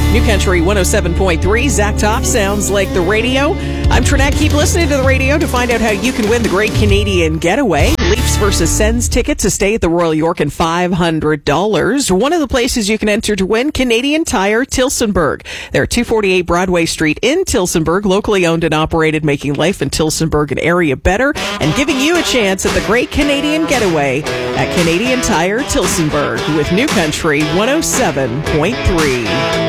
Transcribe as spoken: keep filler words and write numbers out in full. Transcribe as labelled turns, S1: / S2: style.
S1: New Country one oh seven point three, Zach Top, sounds like the radio. I'm Trinette. Keep listening to the radio to find out how you can win the Great Canadian Getaway. Leafs versus Sens tickets to stay at the Royal York and five hundred dollars. One of the places you can enter to win, Canadian Tire Tillsonburg. They're at two forty-eight Broadway Street in Tillsonburg, locally owned and operated, making life in Tillsonburg an area better and giving you a chance at the Great Canadian Getaway at Canadian Tire Tillsonburg with New Country one oh seven point three.